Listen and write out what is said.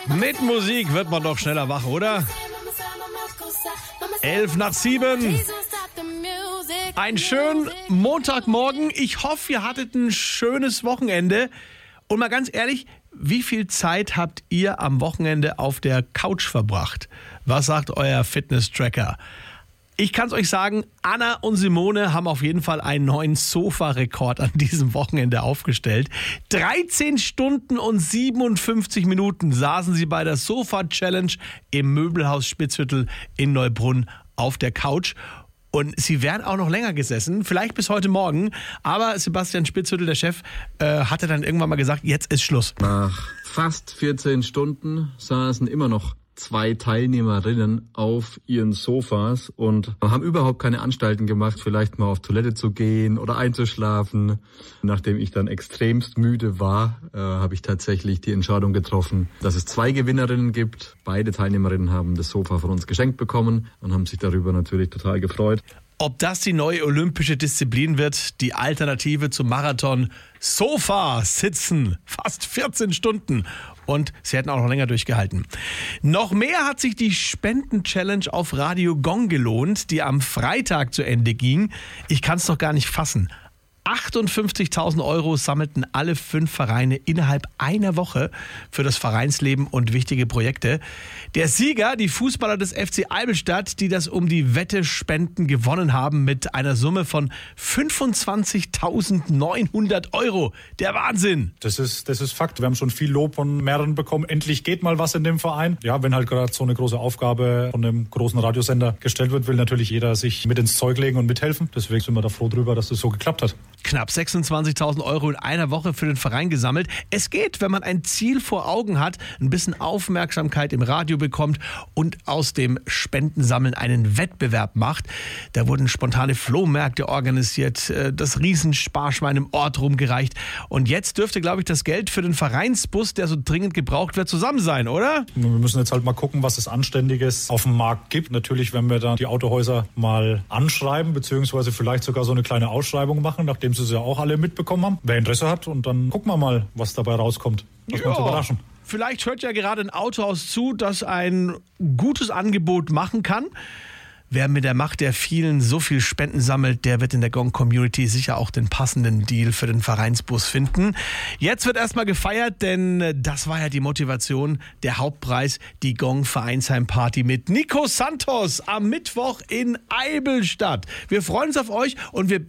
Mit Musik wird man doch schneller wach, oder? 6:11. Einen schönen Montagmorgen. Ich hoffe, ihr hattet ein schönes Wochenende. Und mal ganz ehrlich, wie viel Zeit habt ihr am Wochenende auf der Couch verbracht? Was sagt euer Fitness-Tracker? Ich kann es euch sagen, Anna und Simone haben auf jeden Fall einen neuen Sofa-Rekord an diesem Wochenende aufgestellt. 13 Stunden und 57 Minuten saßen sie bei der Sofa-Challenge im Möbelhaus Spitzhüttel in Neubrunn auf der Couch. Und sie wären auch noch länger gesessen, vielleicht bis heute Morgen. Aber Sebastian Spitzhüttel, der Chef, hatte dann irgendwann mal gesagt, jetzt ist Schluss. Nach fast 14 Stunden saßen immer noch 2 Teilnehmerinnen auf ihren Sofas und haben überhaupt keine Anstalten gemacht, vielleicht mal auf Toilette zu gehen oder einzuschlafen. Nachdem ich dann extremst müde war, habe ich tatsächlich die Entscheidung getroffen, dass es 2 Gewinnerinnen gibt. Beide Teilnehmerinnen haben das Sofa von uns geschenkt bekommen und haben sich darüber natürlich total gefreut. Ob das die neue olympische Disziplin wird, die Alternative zum Marathon, Sofa sitzen, fast 14 Stunden. Und sie hätten auch noch länger durchgehalten. Noch mehr hat sich die Spenden-Challenge auf Radio Gong gelohnt, die am Freitag zu Ende ging. Ich kann es doch gar nicht fassen. 58.000 € sammelten alle 5 Vereine innerhalb einer Woche für das Vereinsleben und wichtige Projekte. Der Sieger, die Fußballer des FC Eivelstadt, die das um die Wette Spenden gewonnen haben mit einer Summe von 25.900 €. Der Wahnsinn! Das ist Fakt. Wir haben schon viel Lob von mehreren bekommen. Endlich geht mal was in dem Verein. Ja, wenn halt gerade so eine große Aufgabe von einem großen Radiosender gestellt wird, will natürlich jeder sich mit ins Zeug legen und mithelfen. Deswegen sind wir da froh drüber, dass das so geklappt hat. Knapp 26.000 € in einer Woche für den Verein gesammelt. Es geht, wenn man ein Ziel vor Augen hat, ein bisschen Aufmerksamkeit im Radio bekommt und aus dem Spendensammeln einen Wettbewerb macht. Da wurden spontane Flohmärkte organisiert, das Riesensparschwein im Ort rumgereicht. Und jetzt dürfte, glaube ich, das Geld für den Vereinsbus, der so dringend gebraucht wird, zusammen sein, oder? Wir müssen jetzt halt mal gucken, was es Anständiges auf dem Markt gibt. Natürlich, wenn wir dann die Autohäuser mal anschreiben, beziehungsweise vielleicht sogar so eine kleine Ausschreibung machen, nachdem sie es ja auch alle mitbekommen haben. Wer Interesse hat, und dann gucken wir mal, was dabei rauskommt. Lass uns überraschen. Vielleicht hört ja gerade ein Autohaus zu, das ein gutes Angebot machen kann. Wer mit der Macht der vielen so viel Spenden sammelt, der wird in der Gong-Community sicher auch den passenden Deal für den Vereinsbus finden. Jetzt wird erstmal gefeiert, denn das war ja die Motivation, der Hauptpreis, die Gong-Vereinsheim-Party mit Nico Santos am Mittwoch in Eivelstadt. Wir freuen uns auf euch und wir